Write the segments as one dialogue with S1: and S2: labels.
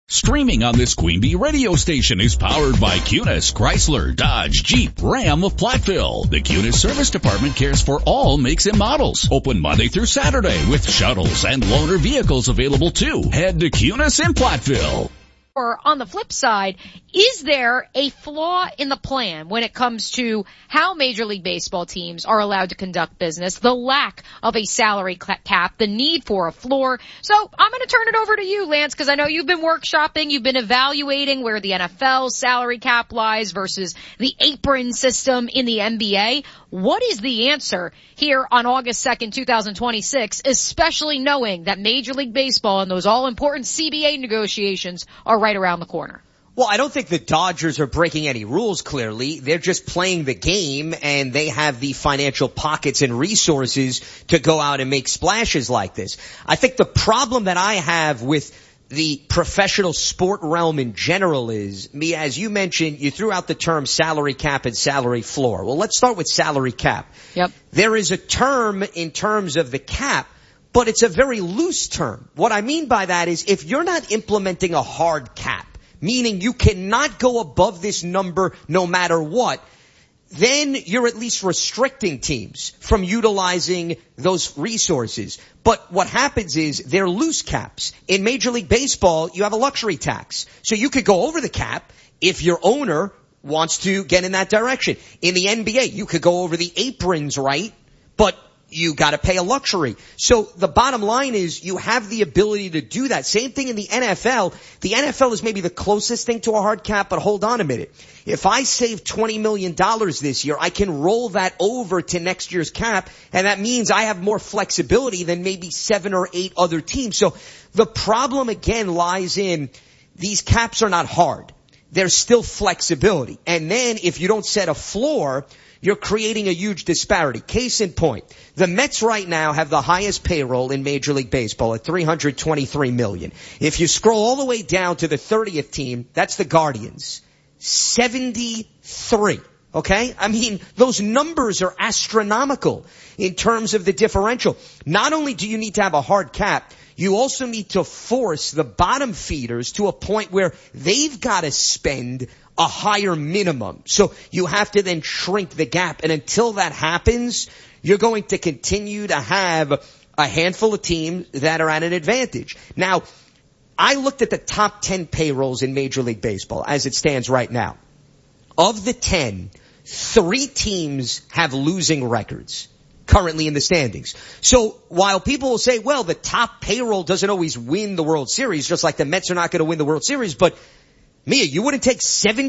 S1: Streaming on this Queen Bee radio station is powered by Cunis, Chrysler, Dodge, Jeep, Ram of Platteville. The Cunis Service Department cares for all makes and models. Open Monday through Saturday with shuttles and loaner vehicles available too. Head to Cunis in Platteville.
S2: Or on the flip side, is there a flaw in the plan when it comes to how Major League Baseball teams are allowed to conduct business, the lack of a salary cap, the need for a floor? So I'm going to turn it over to you, Lance, because I know you've been workshopping, you've been evaluating where the NFL salary cap lies versus the apron system in the NBA. What is the answer here on August 2nd, 2026, especially knowing that Major League Baseball and those all-important CBA negotiations are right around the corner?
S3: Well, I don't think the Dodgers are breaking any rules, clearly. They're just playing the game, and they have the financial pockets and resources to go out and make splashes like this. I think the problem that I have with the professional sport realm in general is, Mia, as you mentioned, you threw out the term salary cap and salary floor. Well, let's start with salary cap.
S2: Yep.
S3: There is a term in terms of the cap, but it's a very loose term. What I mean by that is if you're not implementing a hard cap, meaning you cannot go above this number no matter what, then you're at least restricting teams from utilizing those resources. But what happens is they're loose caps. In Major League Baseball, you have a luxury tax. So you could go over the cap if your owner wants to get in that direction. In the NBA, you could go over the aprons, right? But you got to pay a luxury. So the bottom line is you have the ability to do that. Same thing in the NFL. The NFL is maybe the closest thing to a hard cap, but hold on a minute. If I save $20 million this year, I can roll that over to next year's cap, and that means I have more flexibility than maybe 7 or 8 other teams. So the problem again lies in these caps are not hard. There's still flexibility. And then if you don't set a floor, you're creating a huge disparity. Case in point, the Mets right now have the highest payroll in Major League Baseball at $323 million. If you scroll all the way down to the 30th team, that's the Guardians. 73. Okay? I mean, those numbers are astronomical in terms of the differential. Not only do you need to have a hard cap, you also need to force the bottom feeders to a point where they've got to spend a higher minimum. So you have to then shrink the gap. And until that happens, you're going to continue to have a handful of teams that are at an advantage. Now, I looked at the top 10 payrolls in Major League Baseball as it stands right now. Of the 10, 3 teams have losing records currently in the standings. So while people will say, well, the top payroll doesn't always win the World Series, just like the Mets are not going to win the World Series, but Mia, you wouldn't take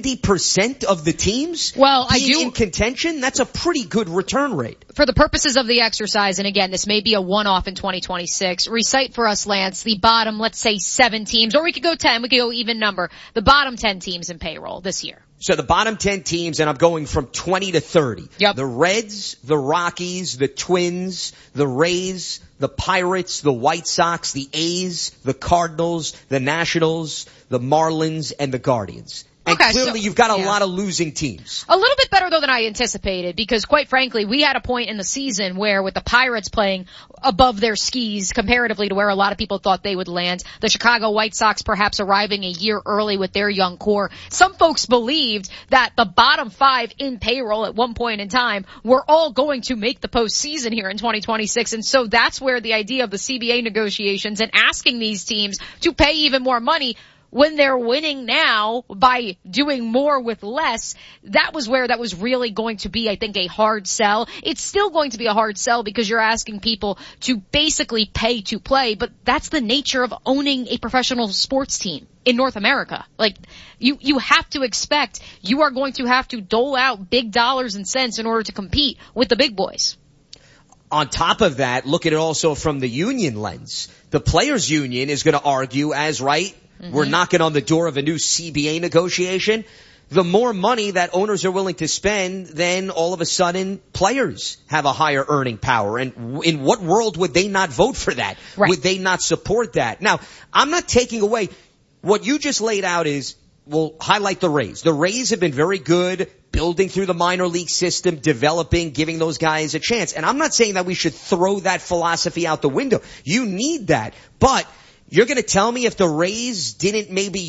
S3: 70% of the teams being in contention? That's a pretty good return rate.
S2: For the purposes of the exercise, and again, this may be a one-off in 2026, recite for us, Lance, the bottom, let's say 7 teams, or we could go 10, we could go even number, the bottom 10 teams in payroll this year.
S3: So the bottom 10 teams, and I'm going from 20 to 30.
S2: Yep.
S3: The Reds, the Rockies, the Twins, the Rays, the Pirates, the White Sox, the A's, the Cardinals, the Nationals, the Marlins, and the Guardians. And clearly you've got a lot of losing teams.
S2: A little bit better, though, than I anticipated, because quite frankly, we had a point in the season where with the Pirates playing above their skis comparatively to where a lot of people thought they would land, the Chicago White Sox perhaps arriving a year early with their young core, some folks believed that the bottom 5 in payroll at one point in time were all going to make the postseason here in 2026. And so that's where the idea of the CBA negotiations and asking these teams to pay even more money when they're winning now by doing more with less, that was where that was really going to be, I think, a hard sell. It's still going to be a hard sell because you're asking people to basically pay to play, but that's the nature of owning a professional sports team in North America. Like, you have to expect you are going to have to dole out big dollars and cents in order to compete with the big boys.
S3: On top of that, look at it also from the union lens. The players' union is going to argue as right. We're knocking on the door of a new CBA negotiation. The more money that owners are willing to spend, then all of a sudden players have a higher earning power. And in what world would they not vote for that? Right. Would they not support that? Now, I'm not taking away what you just laid out is, we'll highlight the Rays. The Rays have been very good building through the minor league system, developing, giving those guys a chance. And I'm not saying that we should throw that philosophy out the window. You need that. But you're going to tell me if the Rays didn't maybe